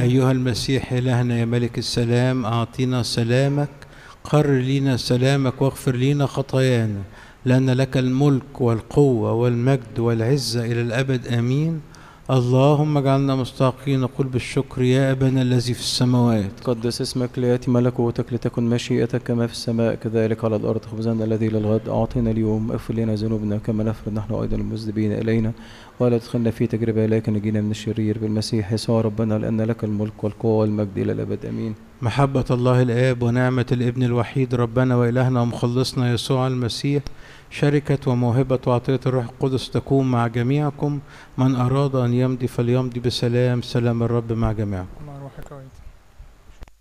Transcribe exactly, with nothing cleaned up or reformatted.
أيها المسيح إلهنا يا ملك السلام، أعطينا سلامك، قرر لينا سلامك واغفر لينا خطايانا، لأن لك الملك والقوة والمجد والعزة إلى الأبد آمين. اللهم اجعلنا مستحقين نقول بالشكر يا أبانا الذي في السماوات. قدس اسمك، ليأتي ملكوتك، لتكن مشيئتك كما في السماء كذلك على الأرض. خبزنا الذي للغد أعطنا اليوم، اغفر لنا ذنوبنا كما نغفر نحن أيضا المذنبين إلينا، ولا تدخلنا في تجربة لكن نجينا من الشرير، بالمسيح يسوع ربنا، لأن لك الملك والقوة والمجد إلى الأبد آمين. محبة الله الآب ونعمة الابن الوحيد ربنا وإلهنا ومخلصنا يسوع المسيح، شركة وموهبة وعطية الروح القدس تكون مع جميعكم. من أراد أن يمضي فليمضي بسلام. سلام الرب مع جميعكم. مع روحك أيضا.